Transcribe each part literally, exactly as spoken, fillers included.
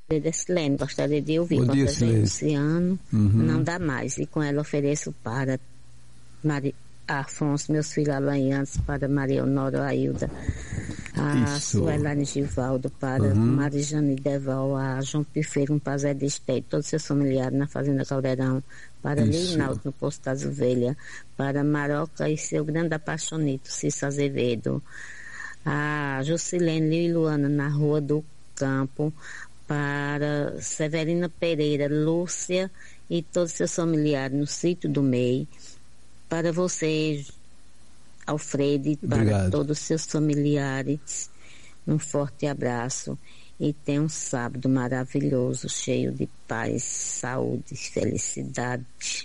Silene, gostaria de ouvir. Bom dia, Silene. Luciano, uhum. Não dá mais. E com ela ofereço para Mari, Afonso, meus filhos Alain antes, para Maria Honora Ailda, a Suelane Givaldo, para uhum. Marijane Deval, a João Pifeiro, um Pazé de Esteio, todos os seus familiares na Fazenda Caldeirão, para Linaldo no Posto das Ovelhas, para Maroca e seu grande apaixonito, Cício Azevedo, a Jusilene e Luana na Rua do Campo, para Severina Pereira, Lúcia e todos os seus familiares no Sítio do Mei, para vocês, Alfredo, e para Obrigado. Todos os seus familiares, um forte abraço e tenha um sábado maravilhoso, cheio de paz, saúde, felicidade.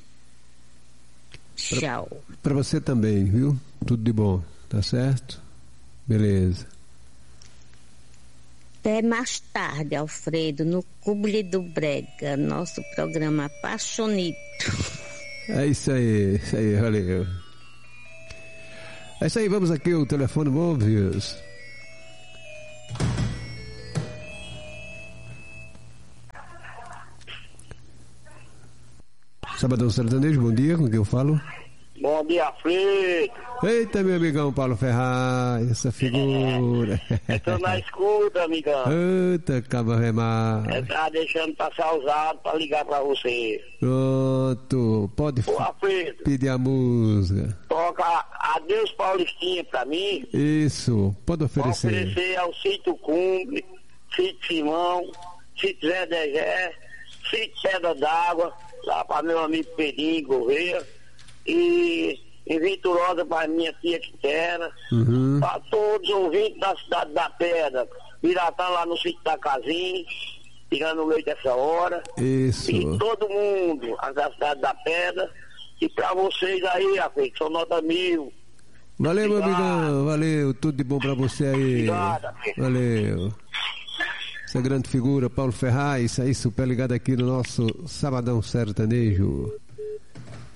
Tchau. Para você também, viu? Tudo de bom, tá certo? Beleza. Até mais tarde, Alfredo, no Cuble do Brega, nosso programa Apaixonito. É isso aí, isso aí, valeu. É isso aí, vamos aqui, o telefone móveis. Sabadão Sertanejo, bom dia, com quem eu falo? Bom dia, Alfredo. Eita, meu amigão Paulo Ferraz, essa figura. Estou na escuta, amigão. Eita, caba remar. Eu tá deixando passar usado para ligar para você. Pronto, pode Ô, Alfredo, pedir a música. Toca Adeus Paulistinha para mim. Isso, pode oferecer. Pode oferecer ao Sítio Cumbre, Sítio Simão, Sítio Zé Degé, Sítio Pedra d'Água, lá para meu amigo Pedrinho Gouveia. E em Venturosa para minha tia Quitera, uhum. para todos os ouvintes da Cidade da Pedra, Piratã lá no sítio da Casinha, tirando o leite essa hora. Isso. E todo mundo da Cidade da Pedra, e para vocês aí, Alfredo, são nota mil. Valeu, meu amigão, valeu, tudo de bom para você aí. Obrigado, Alfredo. Valeu. Essa grande figura, Paulo Ferraz, aí super ligado aqui no nosso Sabadão Sertanejo.